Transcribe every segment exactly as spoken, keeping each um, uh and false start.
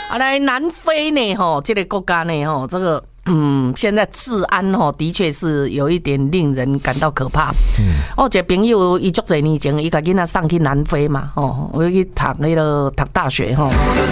啊，来南非呢，吼，这个国家呢，吼，这个嗯，现在治安吼，的确是有一点令人感到可怕。嗯，我一个朋友，伊足侪年前，伊甲囡仔送去南非嘛，吼，我去读那个读大学，吼。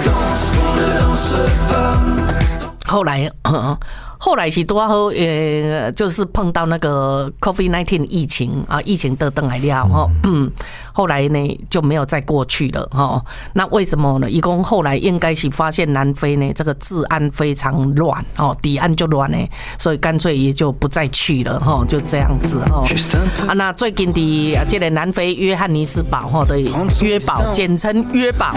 后来，后来是多好，呃，就是碰到那个 COVID 十九 疫情啊，疫情得登来了哈，嗯，后来呢就没有再过去了哈。那为什么呢？一共后来应该是发现南非呢这个治安非常乱哦，治安就乱呢，所以干脆也就不再去了哈，就这样子哈。啊，那最近的这个南非约翰尼斯堡哈的约堡，简称约堡，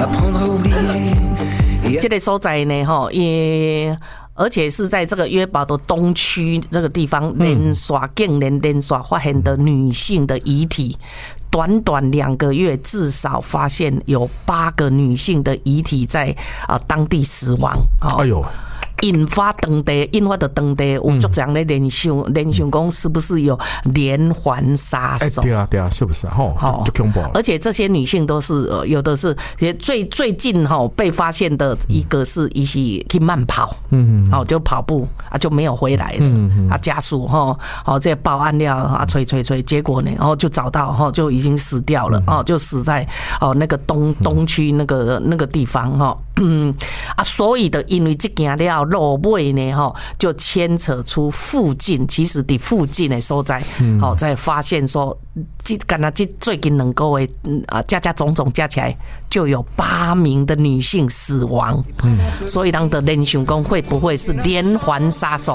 这个所在呢哈也。而且是在这个约堡的东区这个地方，连续竟然连续发现的女性的遗体，短短两个月，至少发现有八个女性的遗体在啊当地死亡。哎呦！引发当地，引发的当地有足这样的联想，联想讲是不是有连环杀手？ 哎，对啊，对啊，是不是？吼，就恐怖了。 而且这些女性都是，呃，有的是最最近哈被发现的一个是一起去慢跑，嗯嗯，哦，就跑步啊就没有回来了，嗯啊家属哈，哦这报案了啊催催催，结果呢，然后就找到哈就已经死掉了，哦就死在哦那个东东区那个那个地方哈。嗯啊，所以的，因为这件了落尾呢，哈，就牵扯出附近，其实的附近的所在，好、嗯，在发现说，这刚才这最近两个月啊，加加种种加起来，就有八名的女性死亡，嗯，所以人的联想讲会不会是连环杀手？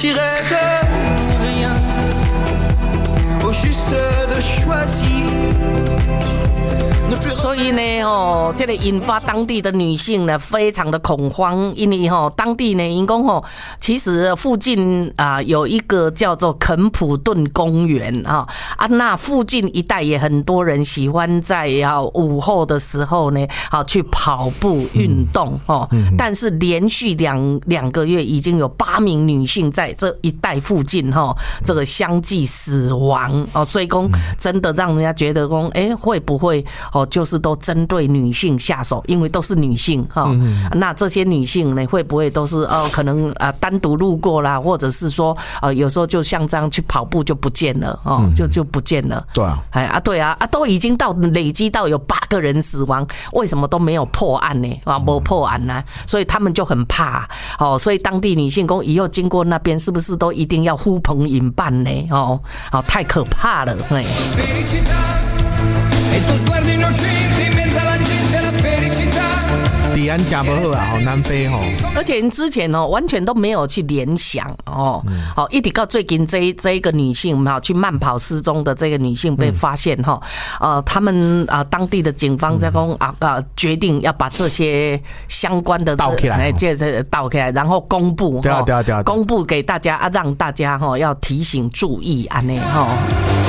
所以呢，哦，这个引发当地的女性呢，非常的恐慌，因为哈，当地呢，因讲哦，其实附近啊有一个叫做肯普顿公园啊，啊，那附近一带也很多人喜欢在啊午后的时候呢，啊去跑步运动哦，但是连续两两个月已经有八名女性在这一带附近哈，这个相继死亡哦，所以讲真的让人家觉得讲，哎，会不会哦？就是都针对女性下手，因为都是女性哈、嗯。那这些女性呢，会不会都是哦？可能啊单独路过啦，或者是说呃有时候就像这样去跑步就不见了哦，嗯、就就不见了。 对啊， 哎啊对啊啊，都已经到累积到有八个人死亡，为什么都没有破案呢？啊，没破案呢、啊，所以他们就很怕哦。所以当地女性讲，以后经过那边是不是都一定要呼朋引伴呢？哦，哦，太可怕了，嘿。 治安真不好啊，南非吼， 而且之前哦完全都没有去联想哦，好一直到最近这这一个女性哈去慢跑失踪的这个女性被发现哈，呃，他们啊当地的警方在讲啊啊决定要把这些相关的倒起来， 接着倒起来，然后公布， 对啊对啊对啊， 公布给大家啊，让大家哈要提醒注意安内哈。